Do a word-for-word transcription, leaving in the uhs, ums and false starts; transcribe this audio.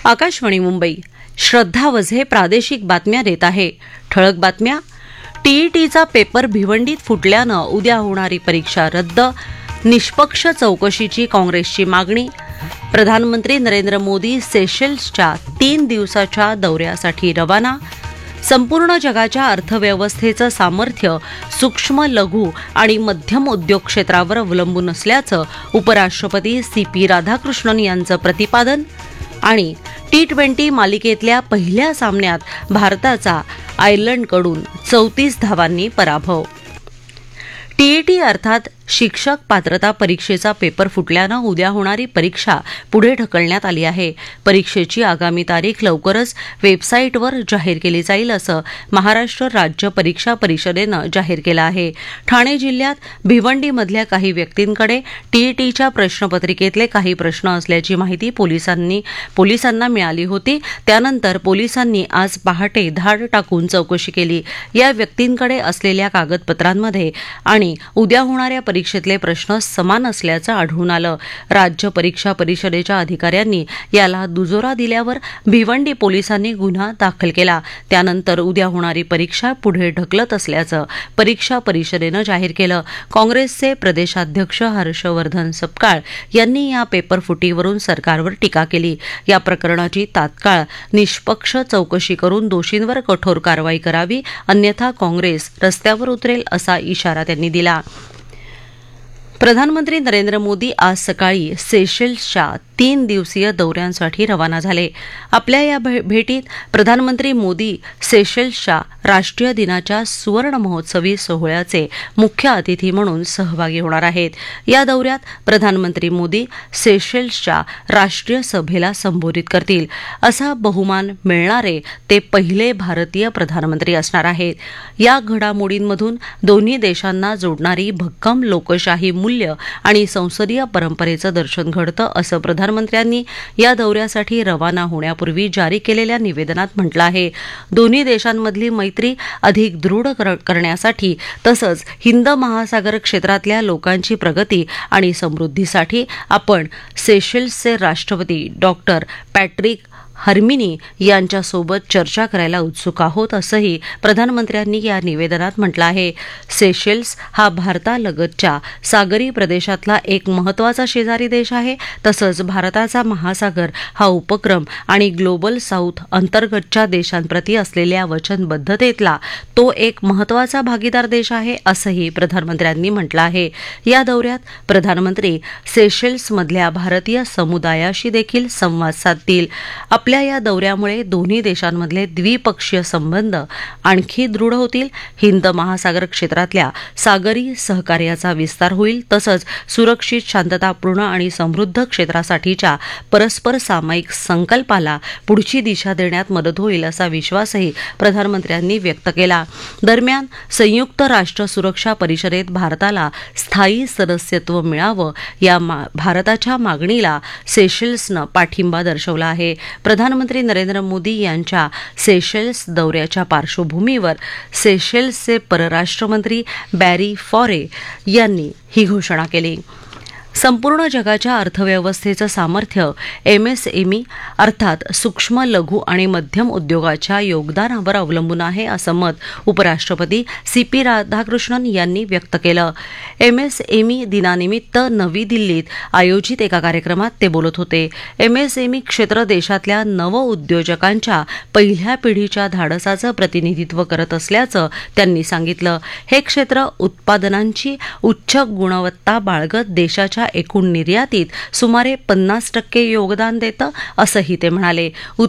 आकाशवाणी मुंबई. श्रद्धा वझे प्रादेशिक बातम्या देत आहे. ठळक बातम्या. टीईटीचा पेपर भिवंडीत फुटल्यानं उद्या होणारी परीक्षा रद्द. निष्पक्ष चौकशीची काँग्रेसची मागणी. प्रधानमंत्री नरेंद्र मोदी सेशेल्सच्या तीन दिवसाच्या दौऱ्यासाठी रवाना. संपूर्ण जगाच्या अर्थव्यवस्थेचं सामर्थ्य सूक्ष्म लघु आणि मध्यम उद्योग क्षेत्रावर अवलंबून असल्याचं उपराष्ट्रपती सी पी राधाकृष्णन यांचं प्रतिपादन. आणि टी ट्वेंटी मालिकेतल्या पहिल्या सामन्यात भारताचा आयर्लंडकडून चौतीस धावांनी पराभव. टीईटी अर्थात शिक्षक पात्रता परीक्षेचा पेपर फुटल्यानं उद्या होणारी परीक्षा पुढे ढकलण्यात आली आहे. परीक्षेची आगामी तारीख लवकरच वेबसाईटवर जाहीर केली जाईल असं महाराष्ट्र राज्य परीक्षा परिषदेनं जाहीर केलं आहे. ठाणे जिल्ह्यात भिवंडीमधल्या काही व्यक्तींकडे टीईटीच्या प्रश्नपत्रिकेतले काही प्रश्न असल्याची माहिती पोलिसांनी पोलिसांना मिळाली होती. त्यानंतर पोलिसांनी आज पहाटे धाड टाकून चौकशी केली. या व्यक्तींकडे असलेल्या कागदपत्रांमध्ये आणि उद्या होणाऱ्या परीक्षेतले प्रश्न समान असल्याचं आढळून आलं. राज्य परीक्षा परिषदेच्या अधिकाऱ्यांनी याला दुजोरा दिल्यावर भिवंडी पोलिसांनी गुन्हा दाखल केला. त्यानंतर उद्या होणारी परीक्षा पुढे ढकलत असल्याचं परीक्षा परिषदेनं जाहीर केलं. काँग्रेसचे प्रदेशाध्यक्ष हर्षवर्धन सपकाळ यांनी या पेपरफुटीवरून सरकारवर टीका केली. या प्रकरणाची तात्काळ निष्पक्ष चौकशी करून दोषींवर कठोर कारवाई करावी, अन्यथा काँग्रेस रस्त्यावर उतरेल असा इशारा त्यांनी दिला. प्रधानमंत्री नरेंद्र मोदी आज सकाळी सेशेल्सच्या तीन दिवसीय दौऱ्यांसाठी रवाना झाले. आपल्या या भेटीत प्रधानमंत्री मोदी सेशेल्सच्या राष्ट्रीय दिनाच्या सुवर्ण महोत्सवी सोहळ्याचे मुख्य अतिथी म्हणून सहभागी होणार आहेत. या दौऱ्यात प्रधानमंत्री मोदी सेशेल्सच्या राष्ट्रीय सभेला संबोधित करतील. असा बहुमान मिळणारे ते पहिले भारतीय प्रधानमंत्री असणार आहेत. या घडामोडींमधून दोन्ही देशांना जोडणारी भक्कम लोकशाही मूल्य आणि संसदीय परंपरेचं दर्शन घडतं असं प्रधानमंत्र्यांनी या दौऱ्यासाठी रवाना होण्यापूर्वी जारी केलेल्या निवेदनात म्हटलं आहे. दोन्ही देशांमधली मैत्री अधिक दृढ करण्यासाठी तसंच हिंद महासागर क्षेत्रातल्या लोकांची प्रगती आणि समृद्धीसाठी आपण सेशेल्सचे राष्ट्रपती डॉक्टर पॅट्रिक हर्मिनी यांच्यासोबत चर्चा करायला उत्सुक आहोत असंही प्रधानमंत्र्यांनी या निवेदनात म्हटलं आहे. सेशेल्स हा भारतालगतच्या सागरी प्रदेशातला एक महत्त्वाचा शेजारी देश आहे. तसंच भारताचा महासागर हा उपक्रम आणि ग्लोबल साऊथ अंतर्गतच्या देशांप्रती असलेल्या वचनबद्धतेतला तो एक महत्त्वाचा भागीदार देश आहे असंही प्रधानमंत्र्यांनी म्हटलं आहे. या दौऱ्यात प्रधानमंत्री सेशेल्समधल्या भारतीय समुदायाशी देखील संवाद साधतील. आपल्या या दौऱ्यामुळे दोन्ही देशांमधले द्विपक्षीय संबंध आणखी दृढ होतील. हिंद महासागर क्षेत्रातल्या सागरी सहकार्याचा विस्तार होईल. तसंच सुरक्षित, शांततापूर्ण आणि समृद्ध क्षेत्रासाठीच्या परस्पर सामायिक संकल्पाला पुढची दिशा देण्यात मदत होईल असा विश्वासही प्रधानमंत्र्यांनी व्यक्त केला. दरम्यान संयुक्त राष्ट्र सुरक्षा परिषदेत भारताला स्थायी सदस्यत्व मिळावं या भारताच्या मागणीला सेशेल्सनं पाठिंबा दर्शवला आहे. प्रधानमंत्री नरेंद्र मोदी यांच्या सेशेल्स दौऱ्याच्या पार्श्वभूमीवर सेशेल्सचे परराष्ट्रमंत्री बॅरी फॉरे यांनी ही घोषणा केली. संपूर्ण जगाच्या अर्थव्यवस्थेचं सामर्थ्य एमएसएमई अर्थात सूक्ष्म लघु आणि मध्यम उद्योगाच्या योगदानावर अवलंबून आहे असं मत उपराष्ट्रपती सी पी राधाकृष्णन यांनी व्यक्त केलं. एमएसएमई दिनानिमित्त नवी दिल्लीत आयोजित एका कार्यक्रमात ते बोलत होते. एमएसएमई क्षेत्र देशातल्या नवउद्योजकांच्या पहिल्या पिढीच्या धाडसाचं प्रतिनिधित्व करत असल्याचं त्यांनी सांगितलं. हे क्षेत्र उत्पादनांची उच्च गुणवत्ता बाळगत देशाच्या एकूण निर्यातीत सुमारे पन्नास टक्के योगदान देतं असंही ते म्हणाले.